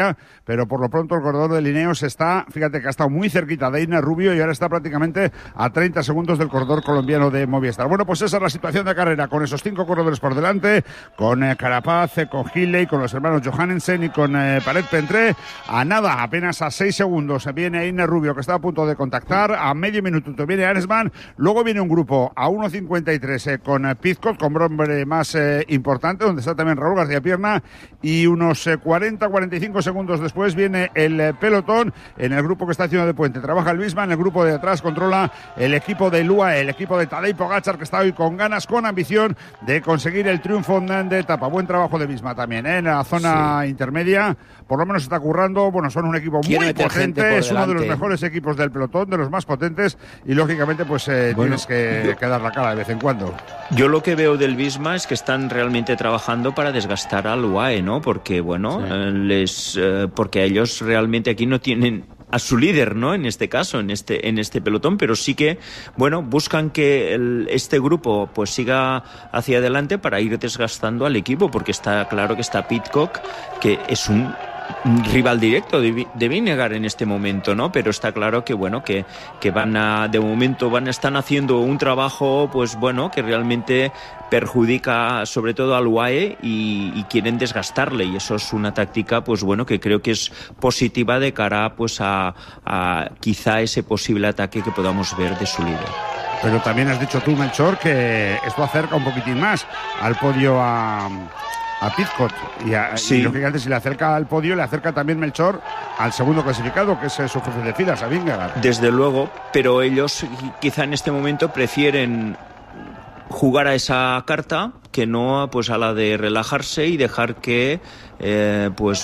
pero por lo pronto el corredor de Lineos está, fíjate que ha estado muy cerquita de Einar Rubio y ahora está prácticamente a 30 segundos del corredor colombiano de Movistar. Bueno, pues esa es la situación de carrera, con esos 5 corredores por delante, con Carapaz, con Hilley, con los hermanos Johannesen y con Paret-Pentré. A nada, apenas a 6 segundos viene Einar Rubio, que está a punto de contactar, a medio minuto viene Aresman, luego viene un grupo a 1.53 con Pidcock, con hombre más importante, donde está también Raúl García Pierna, y unos 40-45 segundos después viene el pelotón. En el grupo que está haciendo de puente trabaja el Visma, en el grupo de atrás controla el equipo de UAE, el equipo de Tadej Pogačar, que está hoy con ganas, con ambición de conseguir el triunfo de etapa. Buen trabajo de Visma también, en la zona intermedia, por lo menos está currando. Bueno, son un equipo muy potente, es uno de los mejores equipos del pelotón, de los más potentes, y lógicamente pues tienes que dar la cara de vez en cuando. Yo lo que veo del Visma es que están realmente trabajando para desgastar al UAE, ¿no? Porque bueno, porque ellos realmente aquí no tienen a su líder, ¿no? En este caso, en este pelotón, pero sí que, bueno, buscan que este grupo pues siga hacia adelante para ir desgastando al equipo, porque está claro que está Pidcock, que es un rival directo de Vingegaard en este momento, ¿no? Pero está claro que bueno, que de momento están haciendo un trabajo, pues bueno, que realmente perjudica sobre todo al UAE y quieren desgastarle, y eso es una táctica, pues bueno, que creo que es positiva de cara pues a quizá ese posible ataque que podamos ver de su líder. Pero también has dicho tú, Melchor, que esto acerca un poquitín más al podio a Pidcock, y lógicamente si le acerca al podio, le acerca también, Melchor, al segundo clasificado, que es su jefe de filas, a Vingegaard. Desde luego, pero ellos quizá en este momento prefieren jugar a esa carta que no pues a la de relajarse y dejar que pues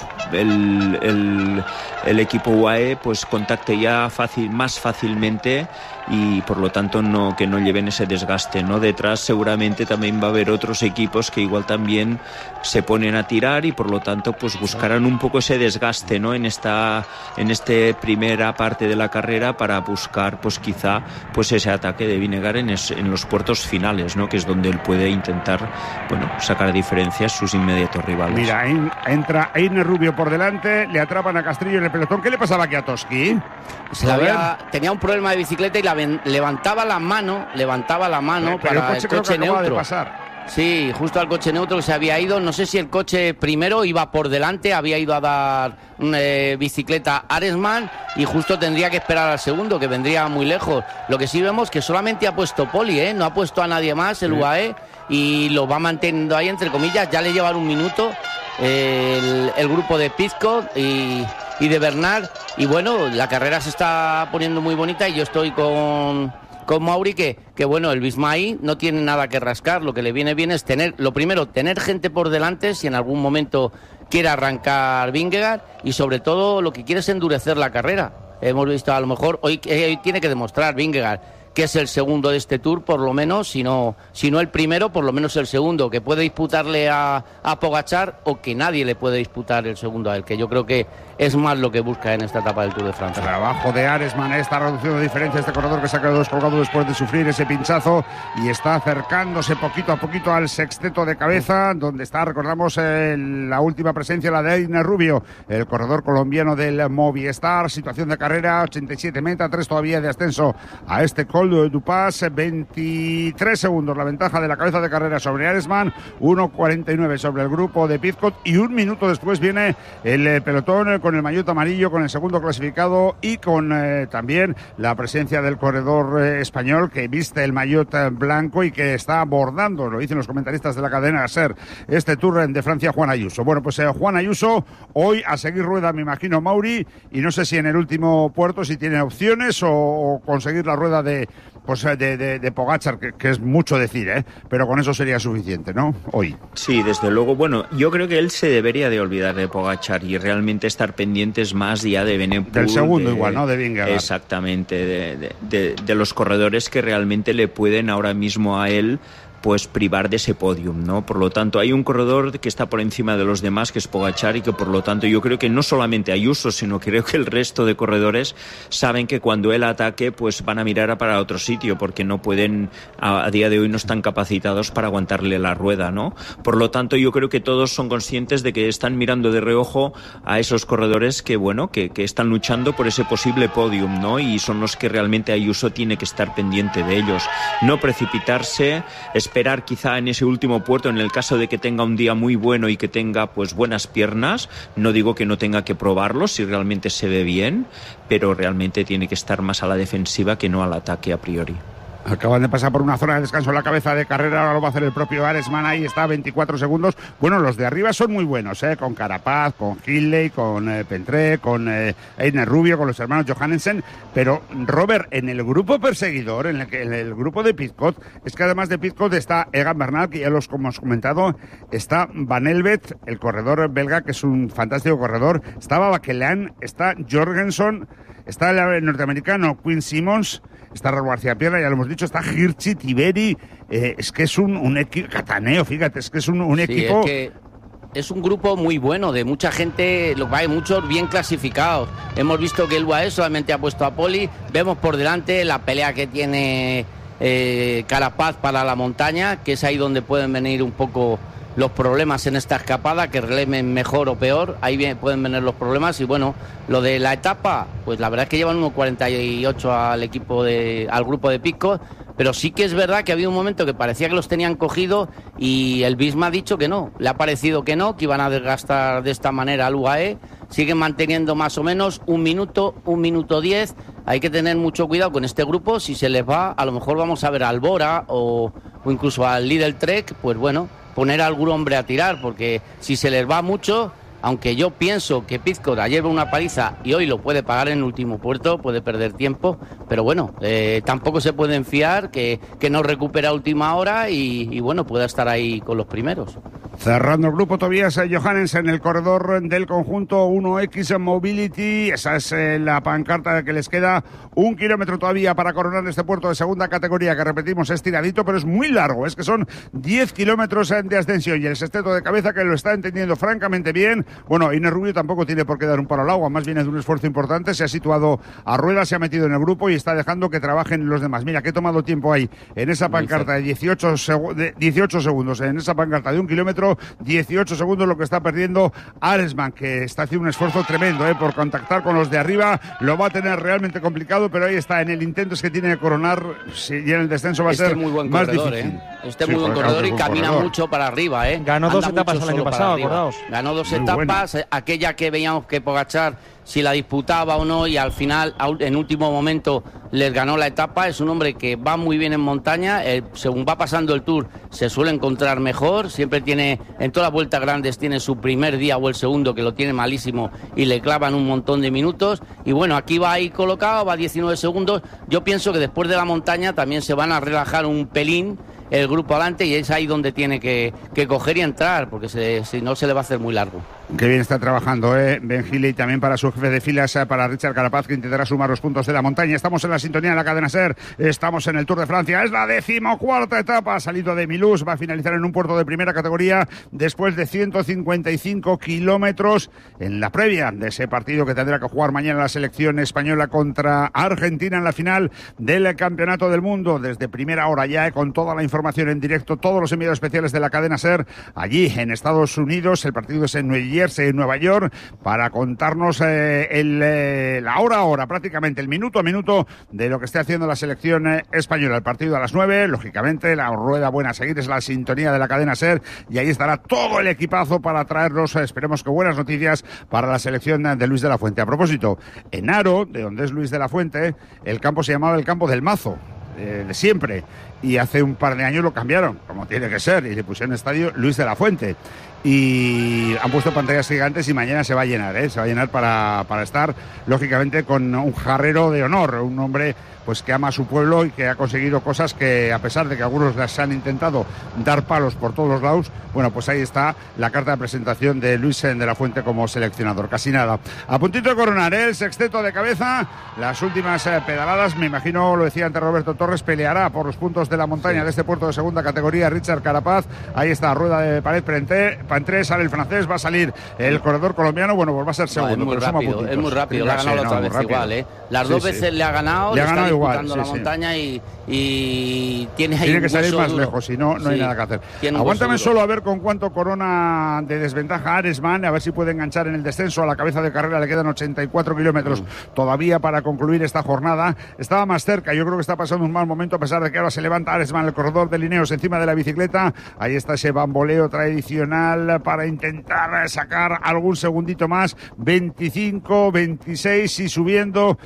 el equipo UAE pues contacte ya más fácilmente, y por lo tanto que no lleven ese desgaste, ¿no? Detrás seguramente también va a haber otros equipos que igual también se ponen a tirar, y por lo tanto pues buscarán un poco ese desgaste, ¿no? En esta primera parte de la carrera, para buscar pues quizá pues ese ataque de Vingegaard en los puertos finales, ¿no? Que es donde él puede intentar, bueno, sacar diferencias sus inmediatos rivales. Mira, entra Einar Rubio por delante, le atrapan a Castrillo en el pelotón. ¿Qué le pasaba aquí a Toski? Tenía un problema de bicicleta y levantaba la mano para el coche neutro. De pasar. Sí, justo al coche neutro que se había ido. No sé si el coche primero iba por delante, había ido a dar bicicleta a Aresman, y justo tendría que esperar al segundo, que vendría muy lejos. Lo que sí vemos que solamente ha puesto Poli, no ha puesto a nadie más el UAE, y lo va manteniendo ahí entre comillas. Ya le llevan un minuto el grupo de Pidcock y de Bernard, y bueno, la carrera se está poniendo muy bonita, y yo estoy con Mauri que bueno, el Visma ahí no tiene nada que rascar. Lo que le viene bien es tener gente por delante si en algún momento quiere arrancar Vingegaard, y sobre todo lo que quiere es endurecer la carrera. Hemos visto, a lo mejor hoy tiene que demostrar Vingegaard que es el segundo de este Tour, por lo menos, si no el primero, por lo menos el segundo, que puede disputarle a Pogačar, o que nadie le puede disputar el segundo a él, que yo creo que es más lo que busca en esta etapa del Tour de Francia. Trabajo de Aresman, está reduciendo diferencia este corredor que se ha quedado descolgado después de sufrir ese pinchazo, y está acercándose poquito a poquito al sexteto de cabeza, donde está, recordamos, la última presencia, la de Einar Rubio, el corredor colombiano del Movistar. Situación de carrera, 87 meta, 3 todavía de ascenso a este Col du Pas, 23 segundos la ventaja de la cabeza de carrera sobre Aresman, 1.49 sobre el grupo de Pidcock, y un minuto después viene el pelotón con el maillot amarillo, con el segundo clasificado, y con también la presencia del corredor español, que viste el maillot blanco y que está abordando, lo dicen los comentaristas de la cadena SER, este Tour de Francia, Juan Ayuso. Bueno, pues Juan Ayuso hoy a seguir rueda, me imagino, Mauri, y no sé si en el último puerto si tiene opciones o conseguir la rueda de Pogačar, que es mucho decir, pero con eso sería suficiente, ¿no? Hoy. Sí, desde luego. Bueno, yo creo que él se debería de olvidar de Pogačar y realmente estar pendientes más ya de Benepool. Del segundo igual, ¿no? De Vingegaard. Exactamente, de los corredores que realmente le pueden ahora mismo a él pues privar de ese podium, ¿no? Por lo tanto, hay un corredor que está por encima de los demás, que es Pogačar, y que por lo tanto yo creo que no solamente Ayuso, sino creo que el resto de corredores saben que cuando él ataque, pues van a mirar para otro sitio, porque no pueden, a día de hoy no están capacitados para aguantarle la rueda, ¿no? Por lo tanto, yo creo que todos son conscientes de que están mirando de reojo a esos corredores que, bueno, que están luchando por ese posible podium, ¿no? Y son los que realmente Ayuso tiene que estar pendiente de ellos. No precipitarse, esperar quizá en ese último puerto, en el caso de que tenga un día muy bueno y que tenga pues buenas piernas. No digo que no tenga que probarlo si realmente se ve bien, pero realmente tiene que estar más a la defensiva que no al ataque a priori. Acaban de pasar por una zona de descanso en la cabeza de carrera, ahora lo va a hacer el propio Aresman, ahí está a 24 segundos. Bueno, los de arriba son muy buenos, con Carapaz, con Hindley, con Pentré, con Einer Rubio, con los hermanos Johannesen, pero Robert, en el grupo perseguidor, en el grupo de Pidcock, es que además de Pidcock está Egan Bernal, que ya los hemos comentado, está Van Elvet, el corredor belga, que es un fantástico corredor, está Bakelan, está Jorgensen, está el norteamericano Quinn Simmons, está Raúl García Pierna, ya lo hemos dicho, está Hirschi, Tiberi, es que es un equipo, Cataneo, fíjate, es que es un equipo... Es que es un grupo muy bueno, de mucha gente, hay muchos bien clasificados. Hemos visto que el UAE solamente ha puesto a Poli, vemos por delante la pelea que tiene Carapaz para la montaña, que es ahí donde pueden venir un poco los problemas en esta escapada, que releven mejor o peor, ahí pueden venir los problemas. Y bueno, lo de la etapa, pues la verdad es que llevan 1.48 al grupo de Pidcock, pero sí que es verdad que había un momento que parecía que los tenían cogido y el Visma ha dicho que no, le ha parecido que no, que iban a desgastar de esta manera al UAE. Siguen manteniendo más o menos 1 minuto, 1 minuto 10. Hay que tener mucho cuidado con este grupo. Si se les va, a lo mejor vamos a ver a Albora o incluso al Lidl Trek, pues bueno, poner a algún hombre a tirar, porque si se les va mucho, aunque yo pienso que Pidcock ayer va una paliza y hoy lo puede pagar en el último puerto, puede perder tiempo, pero bueno, tampoco se pueden fiar que no recupera a última hora y bueno, pueda estar ahí con los primeros. Cerrando el grupo, Tobias Johannesen en el corredor del conjunto 1X Mobility. Esa es la pancarta que les queda 1 kilómetro todavía para coronar este puerto de segunda categoría, que repetimos es tiradito, pero es muy largo. Es que son 10 kilómetros de ascensión y el sexteto de cabeza, que lo está entendiendo francamente bien. Bueno, Einer Rubio tampoco tiene por qué dar un palo al agua, más bien es de un esfuerzo importante. Se ha situado a rueda, se ha metido en el grupo y está dejando que trabajen los demás. Mira, que he tomado tiempo ahí en esa pancarta de 18 segundos, en esa pancarta de 1 kilómetro. 18 segundos lo que está perdiendo Aresman, que está haciendo un esfuerzo tremendo por contactar con los de arriba. Lo va a tener realmente complicado, pero ahí está, en el intento es que tiene que coronar, y en el descenso va a ser muy buen más corredor, difícil. Muy buen corredor y camina mucho para arriba. Ganó 2 etapas el año pasado, acordaos. Ganó 2 etapas, bueno. Aquella que veíamos que Pogačar si la disputaba o no, y al final, en último momento, les ganó la etapa. Es un hombre que va muy bien en montaña, según va pasando el Tour se suele encontrar mejor, siempre tiene, en todas las vueltas grandes tiene su primer día o el segundo que lo tiene malísimo y le clavan un montón de minutos, y bueno, aquí va ahí colocado, va 19 segundos, yo pienso que después de la montaña también se van a relajar un pelín el grupo adelante y es ahí donde tiene que coger y entrar, porque si no se le va a hacer muy largo. Qué bien está trabajando Ben Hindley, también para su jefe de filas, para Richard Carapaz, que intentará sumar los puntos de la montaña. Estamos en la sintonía de la cadena SER, estamos en el Tour de Francia, es la 14ª etapa, ha salido de Milous, va a finalizar en un puerto de primera categoría después de 155 kilómetros en la previa de ese partido que tendrá que jugar mañana la selección española contra Argentina en la final del Campeonato del Mundo. Desde primera hora ya, con toda la información en directo, todos los enviados especiales de la cadena SER allí en Estados Unidos. El partido es en Nueva York, para contarnos la hora a hora, prácticamente el minuto a minuto de lo que esté haciendo la selección española. El partido a las 9, lógicamente la rueda buena a seguir es la sintonía de la cadena SER, y ahí estará todo el equipazo para traernos, esperemos que buenas noticias para la selección de Luis de la Fuente. A propósito, en Aro, de donde es Luis de la Fuente, el campo se llamaba el Campo del Mazo, de siempre, y hace un par de años lo cambiaron, como tiene que ser, y le pusieron estadio Luis de la Fuente. y han puesto pantallas gigantes y mañana se va a llenar, se va a llenar para estar, lógicamente, con un jarrero de honor, un hombre pues que ama a su pueblo y que ha conseguido cosas que, a pesar de que algunos las han intentado dar palos por todos los lados, bueno, pues ahí está la carta de presentación de Luis de la Fuente como seleccionador. Casi nada. A puntito de coronar, el sexteto de cabeza, las últimas pedaladas, me imagino, lo decía antes Roberto Torres, peleará por los puntos de la montaña de este puerto de segunda categoría Richard Carapaz. Ahí está, rueda de pared Pantré, sale el francés, va a salir el corredor colombiano, bueno, pues va a ser segundo. Es muy rápido, le ha ganado la otra vez igual, Las dos veces le ha ganado, le está disputando la montaña y tiene que salir más lejos, si no, no hay nada que hacer. Aguántame solo a ver con cuánto corona de desventaja Aresman, a ver si puede enganchar en el descenso. A la cabeza de carrera le quedan 84 kilómetros todavía para concluir esta jornada. Estaba más cerca, yo creo que está pasando un mal momento, a pesar de que ahora se levanta Aresman, el corredor de Lineos, encima de la bicicleta. Ahí está ese bamboleo tradicional para intentar sacar algún segundito más. 25, 26 y subiendo,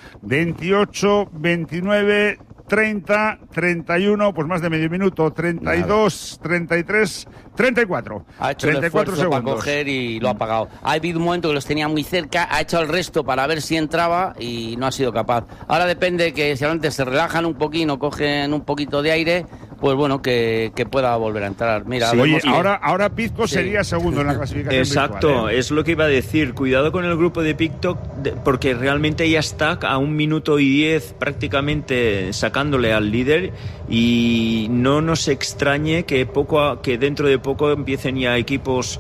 28, 29, 30, 31, pues más de medio minuto, 32, 33, 34. Ha hecho 34 el esfuerzo segundos para coger y lo ha pagado. Ha habido un momento que los tenía muy cerca, ha hecho el resto para ver si entraba y no ha sido capaz. Ahora depende que si antes se relajan un poquito, cogen un poquito de aire, pues bueno, que pueda volver a entrar. Mira, sí, oye, ahora Pizco sería segundo en la clasificación. Exacto, virtual, es lo que iba a decir. Cuidado con el grupo de Pictok, porque realmente ya está a 1 minuto y 10 prácticamente sacándole al líder, y no nos extrañe que dentro de poco empiecen ya equipos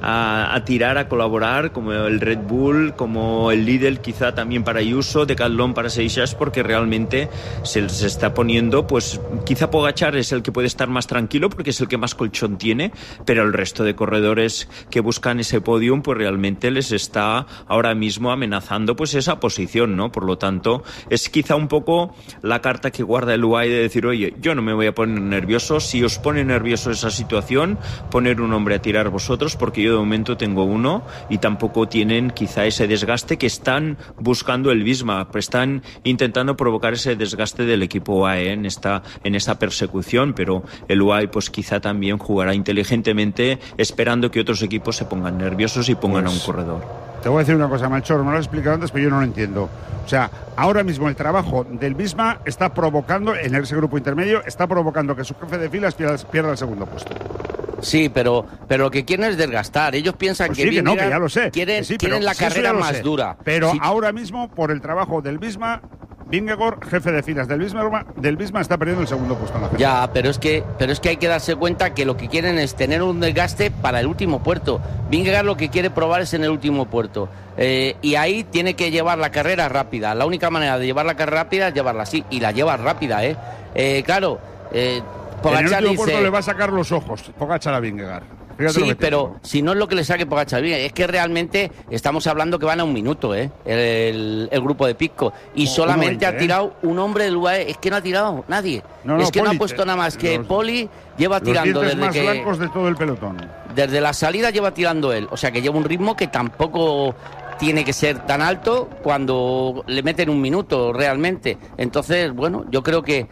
a tirar, a colaborar, como el Red Bull, como el Lidl, quizá también para Ayuso, Decathlon para Seixas, porque realmente se está poniendo, pues quizá Pogačar es el que puede estar más tranquilo porque es el que más colchón tiene, pero el resto de corredores que buscan ese podium, pues realmente les está ahora mismo amenazando pues esa posición, ¿no? Por lo tanto, es quizá un poco la carta que guarda el UAE de decir, oye, yo no me voy a poner nervioso, si os pone nervioso esa situación, poner un hombre a tirar vosotros, porque yo de momento tengo uno, y tampoco tienen quizá ese desgaste que están buscando el Visma, están intentando provocar ese desgaste del equipo UAE en esta persecución, pero el UAE pues quizá también jugará inteligentemente esperando que otros equipos se pongan nerviosos y pongan a un corredor. Te voy a decir una cosa, Malchor, me lo has explicado antes, pero yo no lo entiendo. O sea, ahora mismo el trabajo del Visma está provocando, en ese grupo intermedio, está provocando que su jefe de filas pierda el segundo puesto. Sí, pero lo que quieren es desgastar. Ellos piensan pues que, sí, que no, que ya lo sé. Quieren sí, la carrera más dura. Pero ahora mismo, por el trabajo del Visma, Vingegaard, jefe de filas del Visma, está perdiendo el segundo puesto en la carrera. Ya, pero es que hay que darse cuenta que lo que quieren es tener un desgaste para el último puerto. Vingegaard lo que quiere probar es en el último puerto. Y ahí tiene que llevar la carrera rápida. La única manera de llevar la carrera rápida es llevarla así. Y la lleva rápida, Claro, Pogačar en el último puerto le va a sacar los ojos Pogačar a Vingegaard. Sí, pero si no es lo que le saque Pogačar, es que realmente estamos hablando que van a 1 minuto, el grupo de Pizco, y solamente 20, ha tirado un hombre del UAE, es que no ha tirado nadie, es que Poli, no ha puesto nada más que Poli lleva tirando desde más que blancos de todo el pelotón. Desde la salida lleva tirando él, o sea que lleva un ritmo que tampoco tiene que ser tan alto cuando le meten 1 minuto realmente. Entonces, bueno, yo creo que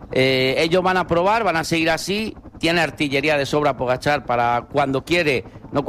ellos van a probar, van a seguir así. Tiene artillería de sobra Pogačar para cuando quiere,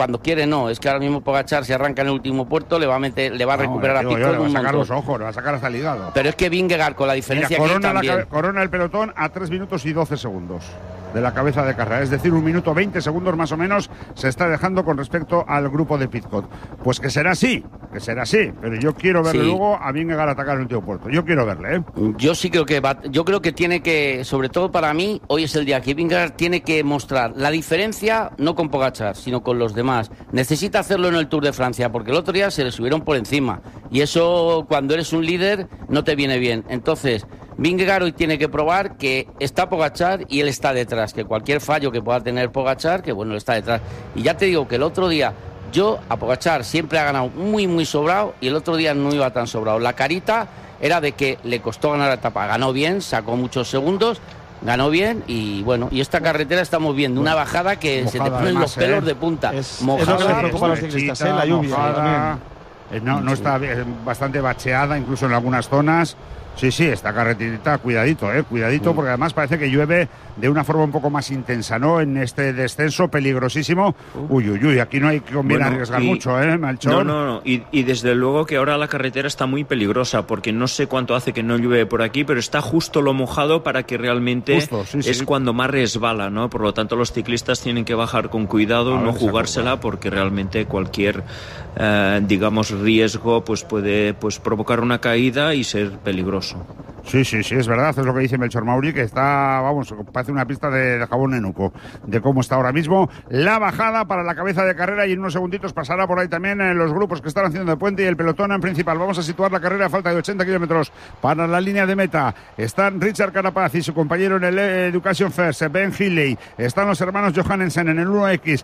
es que ahora mismo Pogačar se arranca en el último puerto, le va a recuperar a Pizco. Le va a sacar los ojos, le va a sacar hasta el hígado. Pero es que Vingegaard, con la diferencia que también corona el pelotón a 3 minutos y 12 segundos de la cabeza de carrera, es decir, 1 minuto 20 segundos más o menos se está dejando con respecto al grupo de Pidcock. Pues que será así, pero yo quiero verle luego a Vingegaard atacar el último puerto. Yo quiero verle, Yo sí creo que tiene que, sobre todo para mí, hoy es el día que Vingegaard tiene que mostrar la diferencia, no con Pogačar, sino con los demás. Necesita hacerlo en el Tour de Francia, porque el otro día se le subieron por encima, y eso cuando eres un líder no te viene bien. Entonces, Vingegaard hoy tiene que probar que está Pogačar y él está detrás, que cualquier fallo que pueda tener Pogačar, que bueno, está detrás. Y ya te digo que el otro día yo a Pogačar siempre ha ganado muy muy sobrado, y el otro día no iba tan sobrado. La carita era de que le costó ganar la etapa, ganó bien, sacó muchos segundos, ganó bien, y bueno, y esta carretera estamos viendo una bajada que mojada, se te ponen los pelos de punta. Mojada, es lo que le preocupa a los ciclistas, la lluvia. No está bastante bacheada, incluso en algunas zonas. Sí, esta carreterita, cuidadito, porque además parece que llueve de una forma un poco más intensa, ¿no? En este descenso peligrosísimo. Uy, aquí no hay que conviene arriesgar mucho, Melchor. No. Y desde luego que ahora la carretera está muy peligrosa, porque no sé cuánto hace que no llueve por aquí, pero está justo lo mojado para que realmente es cuando más resbala, ¿no? Por lo tanto, los ciclistas tienen que bajar con cuidado, no jugársela, porque realmente cualquier, digamos, riesgo pues puede provocar una caída y ser peligroso. Sí, es verdad, es lo que dice Melchor Mauri, que está, parece una pista de jabón enuco, de cómo está ahora mismo la bajada para la cabeza de carrera, y en unos segunditos pasará por ahí también los grupos que están haciendo de puente y el pelotón en principal. Vamos a situar la carrera a falta de 80 kilómetros para la línea de meta. Están Richard Carapaz y su compañero en el Education First, Ben Healy. Están los hermanos Johannesen en el 1X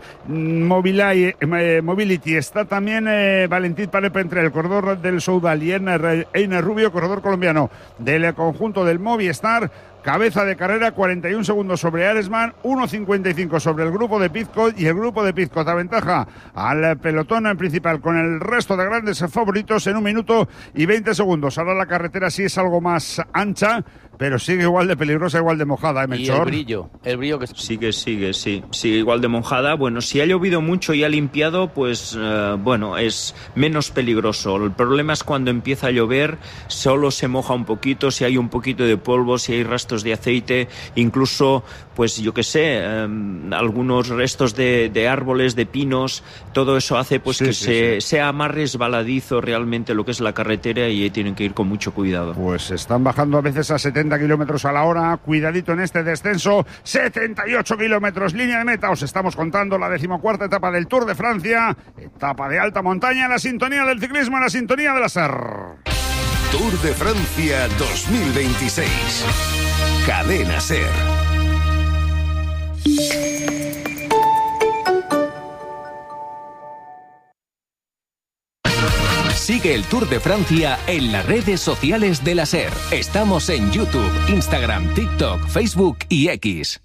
Mobility. Está también Valentín Parepe entre el corredor del Soudal y Einer Rubio, corredor colombiano del conjunto del Movistar. Cabeza de carrera, 41 segundos sobre Aresman, 1.55 sobre el grupo de Pidcock, y el grupo de Pidcock aventaja al pelotón principal con el resto de grandes favoritos en 1 minuto y 20 segundos. Ahora la carretera sí es algo más ancha, pero sigue igual de peligrosa, igual de mojada, Melchor. Y el brillo que sigue igual de mojada. Bueno, si ha llovido mucho y ha limpiado, pues es menos peligroso. El problema es cuando empieza a llover, solo se moja un poquito, si hay un poquito de polvo, si hay rastros de aceite, incluso, pues yo qué sé, algunos restos de árboles, de pinos, todo eso hace sea más resbaladizo realmente lo que es la carretera, y tienen que ir con mucho cuidado. Pues están bajando a veces a 70 kilómetros a la hora, cuidadito en este descenso, 78 kilómetros, línea de meta. Os estamos contando la 14ª etapa del Tour de Francia, etapa de alta montaña, en la sintonía del ciclismo, en la sintonía de la SER. Tour de Francia 2026. Cadena SER. Sigue el Tour de Francia en las redes sociales de la SER. Estamos en YouTube, Instagram, TikTok, Facebook y X.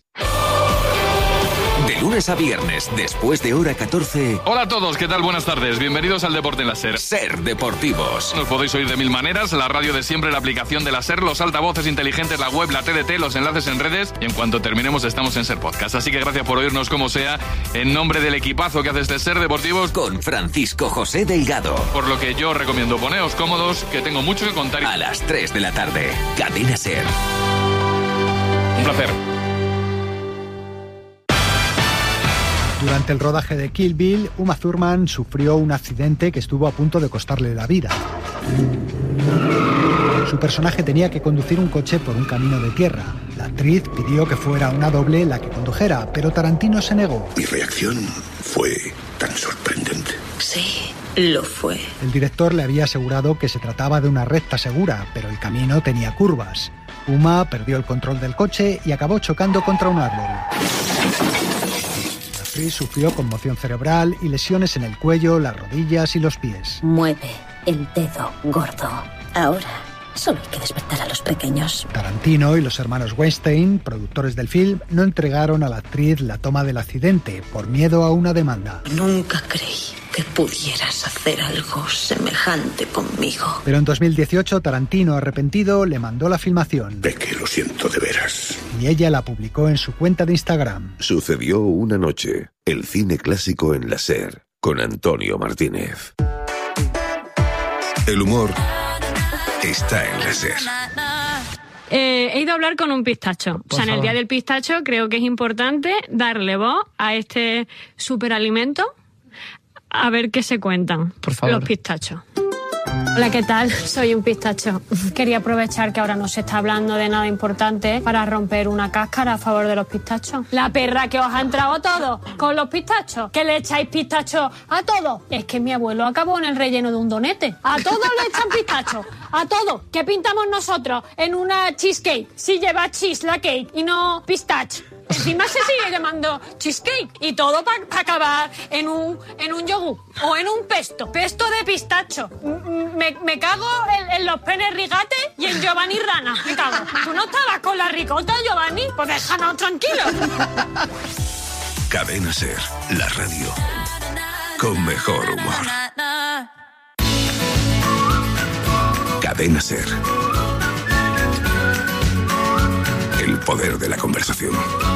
De lunes a viernes, después de hora 14. Hola a todos, ¿qué tal? Buenas tardes. Bienvenidos al Deporte en la SER. SER Deportivos. Nos podéis oír de mil maneras: la radio de siempre, la aplicación de la SER, los altavoces inteligentes, la web, la TDT, los enlaces en redes, y en cuanto terminemos estamos en SER Podcast. Así que gracias por oírnos como sea, en nombre del equipazo que hace este SER Deportivos, con Francisco José Delgado. Por lo que yo os recomiendo, poneos cómodos, que tengo mucho que contar. A las 3 de la tarde, Cadena SER. Un placer. Durante el rodaje de Kill Bill, Uma Thurman sufrió un accidente que estuvo a punto de costarle la vida. Su personaje tenía que conducir un coche por un camino de tierra. La actriz pidió que fuera una doble la que condujera, pero Tarantino se negó. Mi reacción fue tan sorprendente. Sí, lo fue. El director le había asegurado que se trataba de una recta segura, pero el camino tenía curvas. Uma perdió el control del coche y acabó chocando contra un árbol. La actriz sufrió conmoción cerebral y lesiones en el cuello, las rodillas y los pies. Mueve el dedo gordo. Ahora solo hay que despertar a los pequeños. Tarantino y los hermanos Weinstein, productores del film, no entregaron a la actriz la toma del accidente por miedo a una demanda. Nunca creí que pudieras hacer algo semejante conmigo. Pero en 2018, Tarantino, arrepentido, le mandó la filmación. De que lo siento de veras. Y ella la publicó en su cuenta de Instagram. Sucedió una noche. El cine clásico en la SER, con Antonio Martínez. El humor está en la SER. He ido a hablar con un pistacho. O sea, en el Día del Pistacho creo que es importante darle voz a este superalimento, a ver qué se cuentan los pistachos. Hola, ¿qué tal? Soy un pistacho. Quería aprovechar que ahora no se está hablando de nada importante para romper una cáscara a favor de los pistachos. La perra que os ha entrado todo con los pistachos. ¿Que le echáis pistacho a todo? Es que mi abuelo acabó en el relleno de un donete. A todos le echan pistacho. A todo. ¿Qué pintamos nosotros en una cheesecake? Si lleva cheese la cake y no pistache. Encima se sigue llamando cheesecake. Y todo para acabar en un yogur o en un pesto. Pesto de pistacho. Me cago en los penes rigate y en Giovanni Rana. Me cago. ¿Tú no estabas con la ricota, Giovanni? Pues déjanos tranquilos. Cadena SER, la radio con mejor humor. Cadena SER. poder de la conversación.